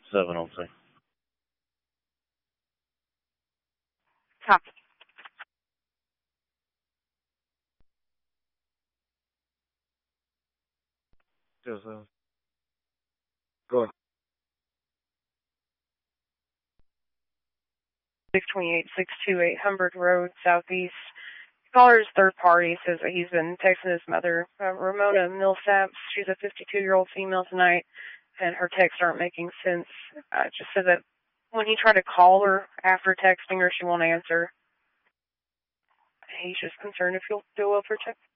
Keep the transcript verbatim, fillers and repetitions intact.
seven oh three. Copy. Yes, sir. Go ahead. six twenty-eight, six twenty-eight Humbert Road, Southeast. Caller's third party says that he's been texting his mother, uh, Ramona Millsaps. She's a fifty-two-year-old female tonight, and her texts aren't making sense. Uh, just said that when he tried to call her after texting her, she won't answer. He's just concerned if he'll do well for text.